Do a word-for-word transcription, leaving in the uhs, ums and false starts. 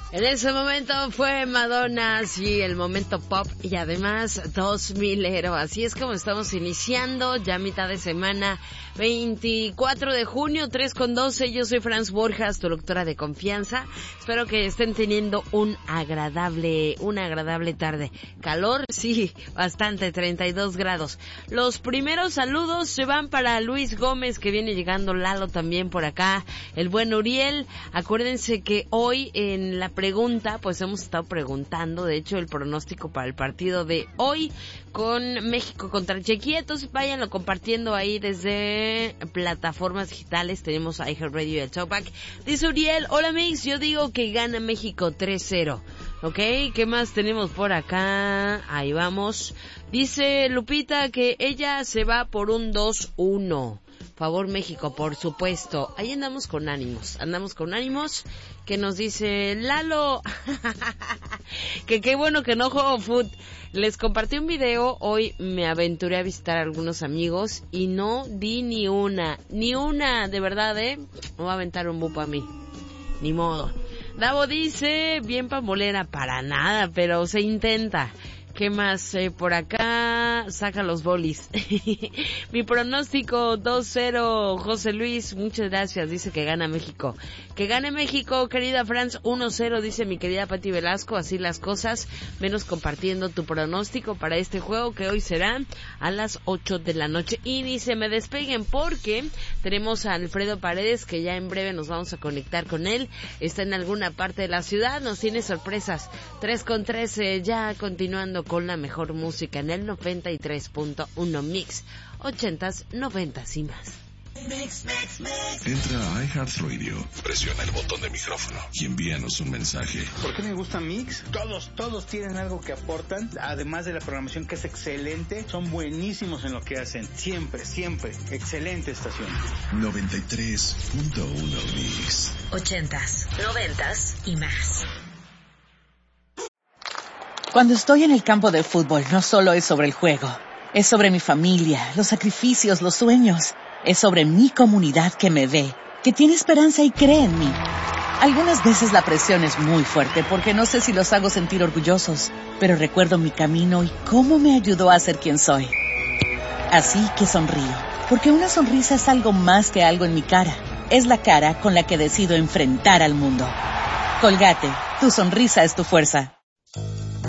En ese momento fue Madonna, sí, el momento pop y además dos milero. Así es como estamos iniciando ya mitad de semana, veinticuatro de junio, tres con doce. Yo soy Franz Borjas, tu doctora de confianza. Espero que estén teniendo un agradable, una agradable tarde. Calor, sí, bastante, treinta y dos grados. Los primeros saludos se van para Luis Gómez, que viene llegando, Lalo también por acá, el buen Uriel. Acuérdense que hoy en la pregunta, pues hemos estado preguntando, de hecho, el pronóstico para el partido de hoy con México contra Chequia. Entonces váyanlo compartiendo ahí desde plataformas digitales. Tenemos a iHeartRadio y el Talkback. Dice Uriel, hola Mix, yo digo que gana México tres cero. Ok, ¿qué más tenemos por acá? Ahí vamos. Dice Lupita que ella se va por un dos uno. Favor México, por supuesto. Ahí andamos con ánimos, andamos con ánimos. Que nos dice Lalo, que qué bueno que no juego fut. Les compartí un video, hoy me aventuré a visitar a algunos amigos y no di ni una, ni una, de verdad, ¿eh? Me voy a aventar un bupo a mí, ni modo. Davo dice, bien pambolera, para nada, pero se intenta. ¿Qué más? Eh, por acá, saca los bolis. Mi pronóstico dos cero, José Luis, muchas gracias, dice que gana México. Que gane México, querida Franz, uno cero, dice mi querida Pati Velasco, así las cosas, menos compartiendo tu pronóstico para este juego que hoy será a las ocho de la noche. Y ni se me despeguen porque tenemos a Alfredo Paredes, que ya en breve nos vamos a conectar con él, está en alguna parte de la ciudad, nos tiene sorpresas. tres con trece, ya continuando con la mejor música en el noventa y tres punto uno Mix, ochentas, noventas y más. Mix, mix, mix. Entra a iHeartRadio, presiona el botón de micrófono y envíanos un mensaje. ¿Por qué me gusta Mix? Todos, todos tienen algo que aportan, además de la programación que es excelente, son buenísimos en lo que hacen, siempre, siempre, excelente estación. noventa y tres punto uno Mix. Ochentas, noventas y más. Cuando estoy en el campo de fútbol, no solo es sobre el juego. Es sobre mi familia, los sacrificios, los sueños. Es sobre mi comunidad que me ve, que tiene esperanza y cree en mí. Algunas veces la presión es muy fuerte porque no sé si los hago sentir orgullosos, pero recuerdo mi camino y cómo me ayudó a ser quien soy. Así que sonrío, porque una sonrisa es algo más que algo en mi cara. Es la cara con la que decido enfrentar al mundo. Colgate, tu sonrisa es tu fuerza.